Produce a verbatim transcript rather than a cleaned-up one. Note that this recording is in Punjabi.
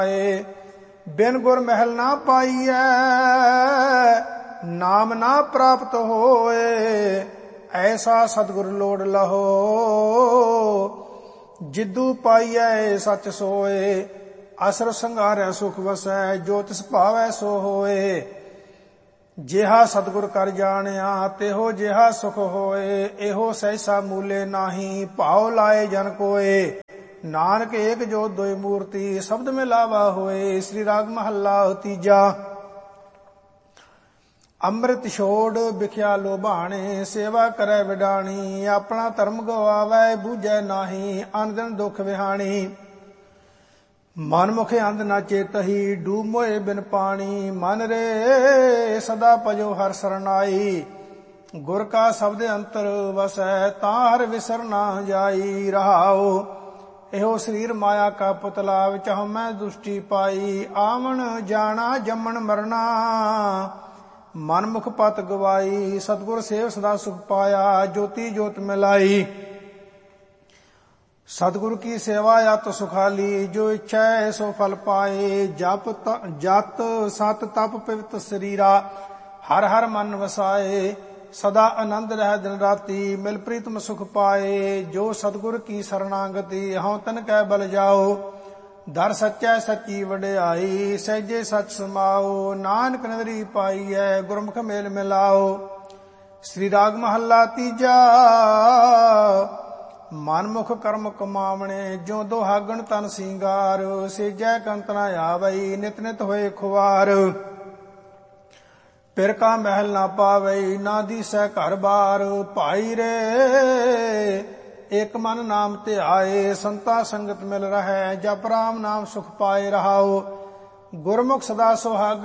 बिन गुर महल ना पाइयै नाम ना प्राप्त होए। ऐसा सतगुर लोड़ लहो जिदू पाइयै सच सोए। असर संघारै सुख वसै जो तिस भावै सो होए। जिहा सतगुर कर जानिया तेहो जिहा सुख होए। एहो सहसा मूले नाही भाव लाए जन कोए। नानक एक जो दोई मूर्ति शब्द में लावा होए। श्री राग महला तीजा। ਅੰਮ੍ਰਿਤ ਛੋੜ ਵਿਖਿਆ ਲੋਭਾਣੇ ਸੇਵਾ ਕਰੈ ਵਿਡਾਣੀ। ਆਪਣਾ ਧਰਮ ਗਵਾਵੈ ਬੂਝੈ ਨਾਹੀ ਅਨ ਦਿਨ ਦੁਖ ਵਿਹਾਣੀ। ਮਨ ਮੁਖ ਅੰਧ ਨਾ ਚੇਤਹੀ ਡੂਬ ਮੋਏ ਬਿਨ ਪਾਣੀ। ਮਨ ਰੇ ਸਦਾ ਭਜੋ ਹਰਿ ਸਰਨਾਈ। ਗੁਰ ਕਾ ਸ਼ਬਦ ਅੰਤਰ ਵਸੈ ਤਾਂ ਹਰਿ ਵਿਸਰ ਨਾ ਜਾਈ। ਰਹਾਉ ਇਹੋ ਸਰੀਰ ਮਾਇਆ ਕਾ ਪੁਤਲਾ ਵਿੱਚ ਹਉਮੈ ਦੁਸ਼ਟੀ ਪਾਈ। ਆਵਣ ਜਾਣਾ ਜੰਮਣ ਮਰਨਾ ਮਨ ਮੁਖ ਪਤ ਗਵਾਈ। ਸਤਿਗੁਰ ਸੇਵ ਸਦਾ ਸੁਖ ਪਾਇਆ ਜੋਤੀ ਜੋਤ ਮਿਲਾਈ। ਸਤਿਗੁਰ ਕੀ ਸੇਵਾ ਅਤ ਸੁਖਾਲੀ ਜੋ ਇੱਛੈ ਸੋ ਫਲ ਪਾਏ। ਜਪ ਜਤ ਸਤ ਤਪ ਪਵਿੱਤ ਸਰੀਰਾ ਹਰ ਹਰ ਮਨ ਵਸਾਏ। ਸਦਾ ਆਨੰਦ ਰਹਿ ਦਿਨ ਰਾਤੀ ਮਿਲ ਪ੍ਰੀਤਮ ਸੁਖ ਪਾਏ। ਜੋ ਸਤਿਗੁਰ ਕੀ ਸਰਣਾਗਤੀ ਹਉ ਤਨ ਕੈ ਬਲ ਜਾਓ। ਦਰ ਸੱਚੈ ਸੱਚੀ ਵਡਿਆਈ ਸਹਿਜੇ ਸਚ ਸਮਾਓ। ਨਾਨਕ ਨਦਰੀ ਪਾਈਐ ਗੁਰਮੁਖ ਮੇਲ ਮਿਲਾਓ। ਸ੍ਰੀ ਰਾਗ ਮਹੱਲਾ ਤੀਜਾ। ਮਨਮੁਖ ਕਰਮ ਕਮਾਵਣੇ ਜੋ ਦੁਹਾਗਣ ਤਨ ਸਿੰਗਾਰ। ਸੇਜੈ ਕੰਤ ਨਾ ਆਵਈ ਨਿਤ ਨਿਤ ਹੋਏ ਖੁਆਰ। ਪਿਰ ਕਾ ਮਹਿਲ ਨਾ ਪਾਵਈ ਨਾ ਦੀਸੈ ਘਰ ਬਾਰ। ਭਾਈ ਰੇ ਇਕ ਮਨ ਨਾਮ ਧਿਆਏ ਸੰਤਾ ਸੰਗਤ ਮਿਲ ਰਹੈ। ਜਪ ਰਾਮ ਨਾਮ ਸੁਖ ਪਾਏ। ਰਹਾਉ ਗੁਰਮੁਖ ਸਦਾ ਸੁਹਾਗ